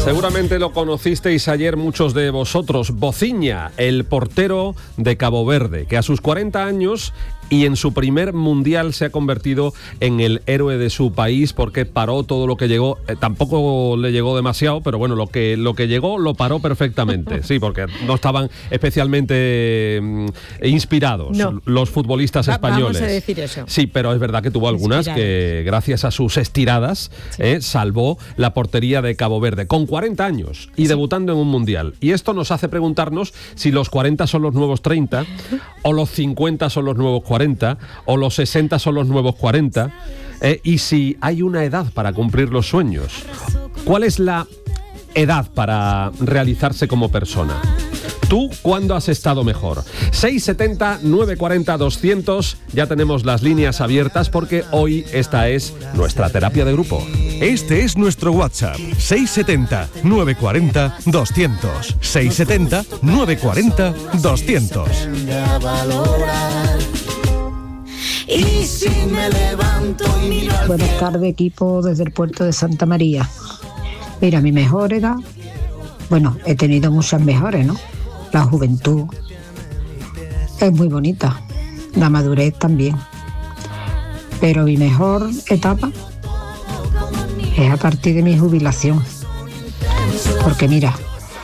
Seguramente lo conocisteis ayer muchos de vosotros. Bociña, el portero de Cabo Verde, que a sus 40 años y en su primer mundial se ha convertido en el héroe de su país porque paró todo lo que llegó. Tampoco le llegó demasiado, pero bueno, lo que llegó lo paró perfectamente. Sí, porque no estaban especialmente inspirados los futbolistas españoles. Vamos a decir eso. Sí, pero es verdad que tuvo algunas que gracias a sus estiradas salvó la portería de Cabo Verde con 40 años y debutando en un mundial. Y esto nos hace preguntarnos si los 40 son los nuevos 30 o los 50 son los nuevos 40 o los 60 son los nuevos 40 y si hay una edad para cumplir los sueños. ¿Cuál es la edad para realizarse como persona? ¿Tú cuándo has estado mejor? 670 940 200. Ya tenemos las líneas abiertas porque hoy esta es nuestra terapia de grupo. Este es nuestro WhatsApp. 670 940 200. 670 940 200. Y si me levanto y miro al Buenas tardes, equipo desde el puerto de Santa María. Mira, mi mejor edad, bueno, he tenido muchas mejores, ¿no? La juventud es muy bonita, la madurez también. Pero mi mejor etapa es a partir de mi jubilación. Porque mira,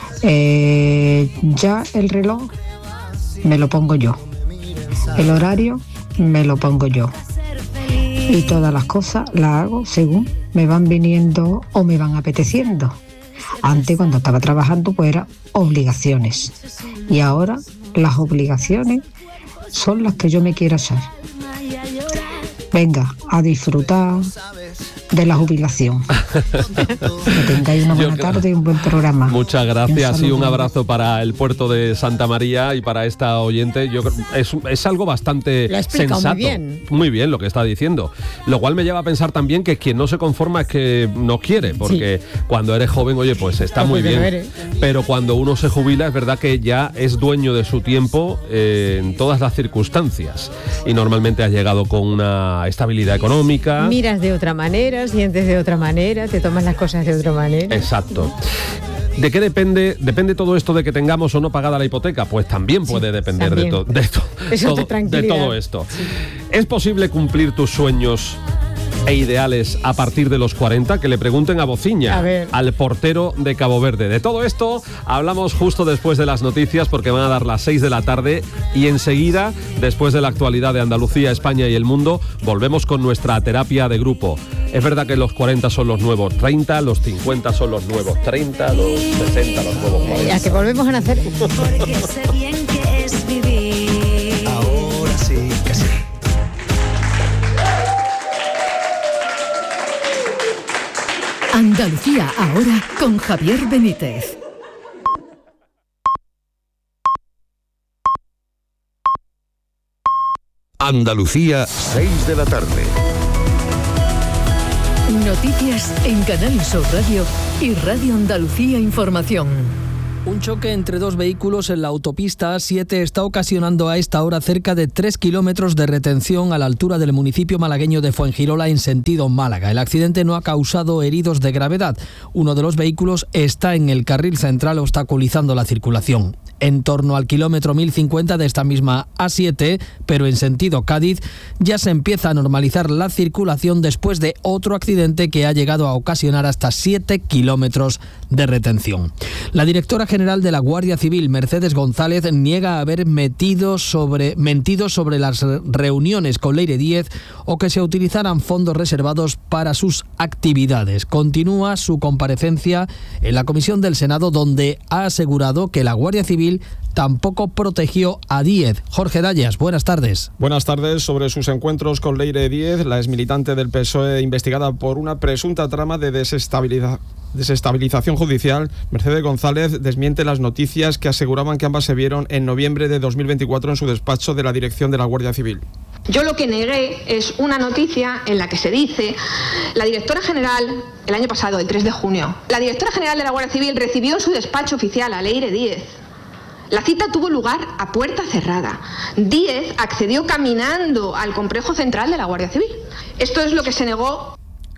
ya el reloj me lo pongo yo. El horario me lo pongo yo. Y todas las cosas las hago según me van viniendo o me van apeteciendo. Antes, cuando estaba trabajando, pues eran obligaciones. Y ahora las obligaciones son las que yo me quiero hacer. Venga, a disfrutar de la jubilación. Que tengáis una buena tarde y un buen programa. Muchas gracias y un abrazo para el puerto de Santa María y para esta oyente. Yo creo es algo bastante sensato. Muy bien lo que está diciendo. Lo cual me lleva a pensar también que quien no se conforma es que no quiere, porque cuando eres joven, oye, pues está muy bien. Pero cuando uno se jubila es verdad que ya es dueño de su tiempo en todas las circunstancias. Y normalmente has llegado con una estabilidad económica. Miras de otra manera, sientes de otra manera, te tomas las cosas de otra manera. Exacto. ¿De qué depende? ¿Depende todo esto de que tengamos o no pagada la hipoteca? Pues también puede depender de todo esto. Sí. ¿Es posible cumplir tus sueños e ideales a partir de los 40? Que le pregunten a Bociña, al portero de Cabo Verde. De todo esto hablamos justo después de las noticias porque van a dar las 6 de la tarde y enseguida, después de la actualidad de Andalucía, España y el mundo, volvemos con nuestra terapia de grupo. Es verdad que los 40 son los nuevos 30, los 50 son los nuevos 30, los 60 los nuevos 40. Ya que volvemos a nacer. porque sé bien que es vivir. Ahora sí que sí. Andalucía ahora con Javier Benítez. Andalucía, 6 de la tarde. Noticias en Canal Sur Radio y Radio Andalucía Información. Un choque entre dos vehículos en la autopista A7 está ocasionando a esta hora cerca de 3 kilómetros de retención a la altura del municipio malagueño de Fuengirola en sentido Málaga. El accidente no ha causado heridos de gravedad. Uno de los vehículos está en el carril central obstaculizando la circulación. En torno al kilómetro 1050 de esta misma A7, pero en sentido Cádiz, ya se empieza a normalizar la circulación después de otro accidente que ha llegado a ocasionar hasta 7 kilómetros de retención. La directora general de la Guardia Civil, Mercedes González, niega haber mentido sobre las reuniones con Leire Díez o que se utilizaran fondos reservados para sus actividades. Continúa su comparecencia en la comisión del Senado, donde ha asegurado que la Guardia Civil tampoco protegió a Díez. Jorge Dallas, buenas tardes. Buenas tardes. Sobre sus encuentros con Leire Díez, la exmilitante del PSOE investigada por una presunta trama de desestabilización judicial, Mercedes González desmiente las noticias que aseguraban que ambas se vieron en noviembre de 2024 en su despacho de la dirección de la Guardia Civil. Yo lo que negué es una noticia en la que se dice: la directora general, el año pasado, el 3 de junio, la directora general de la Guardia Civil recibió en su despacho oficial a Leire Díez. La cita tuvo lugar a puerta cerrada. Díez accedió caminando al complejo central de la Guardia Civil. Esto es lo que se negó.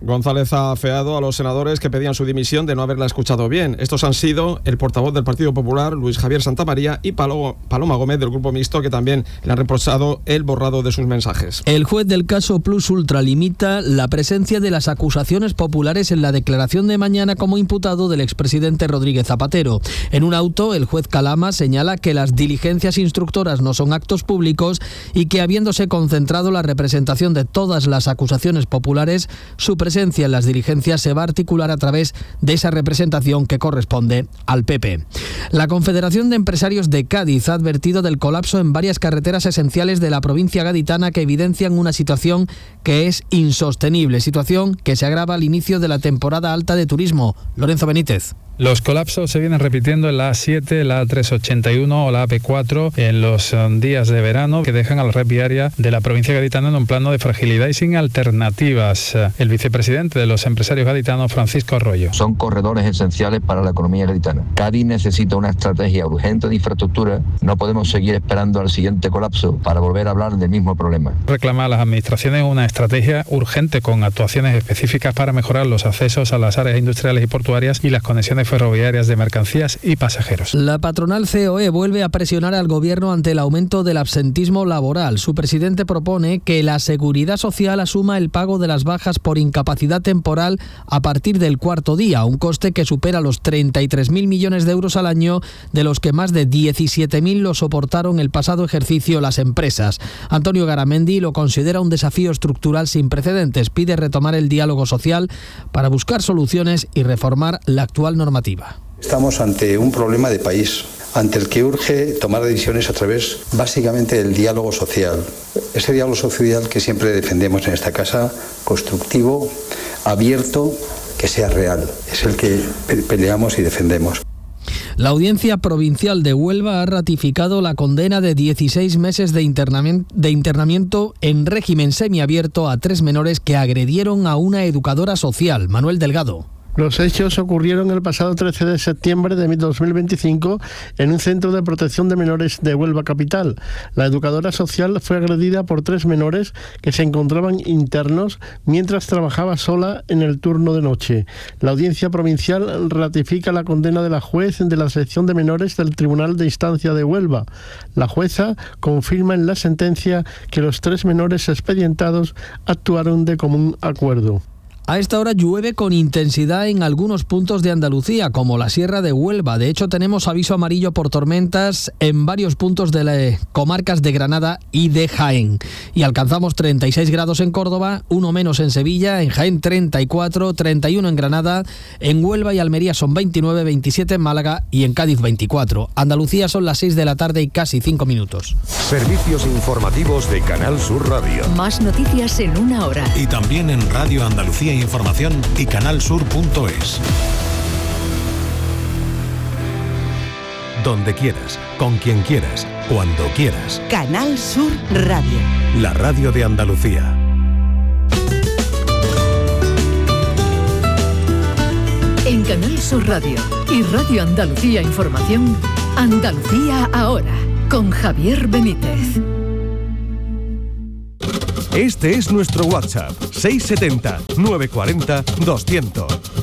González ha afeado a los senadores que pedían su dimisión de no haberla escuchado bien. Estos han sido el portavoz del Partido Popular, Luis Javier Santamaría, y Paloma Gómez, del Grupo Mixto, que también le han reprochado el borrado de sus mensajes. El juez del caso Plus Ultra limita la presencia de las acusaciones populares en la declaración de mañana como imputado del expresidente Rodríguez Zapatero. En un auto, el juez Calama señala que las diligencias instructoras no son actos públicos y que, habiéndose concentrado la representación de todas las acusaciones populares, su presencia en las diligencias se va a articular a través de esa representación que corresponde al PP. La Confederación de Empresarios de Cádiz ha advertido del colapso en varias carreteras esenciales de la provincia gaditana que evidencian una situación que es insostenible, situación que se agrava al inicio de la temporada alta de turismo. Lorenzo Benítez. Los colapsos se vienen repitiendo en la A7, la A381 o la AP4 en los días de verano, que dejan a la red viaria de la provincia gaditana en un plano de fragilidad y sin alternativas. El vicepresidente de los empresarios gaditanos, Francisco Arroyo. Son corredores esenciales para la economía gaditana. Cádiz necesita una estrategia urgente de infraestructura. No podemos seguir esperando al siguiente colapso para volver a hablar del mismo problema. Reclama a las administraciones una estrategia urgente con actuaciones específicas para mejorar los accesos a las áreas industriales y portuarias y las conexiones ferroviarias de mercancías y pasajeros. La patronal COE vuelve a presionar al gobierno ante el aumento del absentismo laboral. Su presidente propone que la Seguridad Social asuma el pago de las bajas por incapacidad temporal a partir del cuarto día, un coste que supera los 33.000 millones de euros al año, de los que más de 17.000 lo soportaron el pasado ejercicio las empresas. Antonio Garamendi lo considera un desafío estructural sin precedentes. Pide retomar el diálogo social para buscar soluciones y reformar la actual normativa. Estamos ante un problema de país, ante el que urge tomar decisiones a través básicamente del diálogo social. Ese diálogo social que siempre defendemos en esta casa, constructivo, abierto, que sea real. Es el que peleamos y defendemos. La Audiencia Provincial de Huelva ha ratificado la condena de 16 meses de internamiento en régimen semiabierto a 3 menores que agredieron a una educadora social. Manuel Delgado. Los hechos ocurrieron el pasado 13 de septiembre de 2025 en un centro de protección de menores de Huelva capital. La educadora social fue agredida por 3 menores que se encontraban internos mientras trabajaba sola en el turno de noche. La Audiencia Provincial ratifica la condena de la juez de la sección de menores del Tribunal de Instancia de Huelva. La jueza confirma en la sentencia que los 3 menores expedientados actuaron de común acuerdo. A esta hora llueve con intensidad en algunos puntos de Andalucía, como la Sierra de Huelva. De hecho, tenemos aviso amarillo por tormentas en varios puntos de las comarcas de Granada y de Jaén. Y alcanzamos 36 grados en Córdoba, 1 menos en Sevilla, en Jaén 34, 31 en Granada, en Huelva y Almería son 29, 27 en Málaga y en Cádiz 24. Andalucía son las 6 de la tarde y casi 5 minutos. Servicios informativos de Canal Sur Radio. Más noticias en 1 hora. Y también en Radio Andalucía Información y canalsur.es. Donde quieras, con quien quieras, cuando quieras. Canal Sur Radio. La radio de Andalucía. En Canal Sur Radio y Radio Andalucía Información, Andalucía ahora, con Javier Benítez. Este es nuestro WhatsApp, 670 940 200.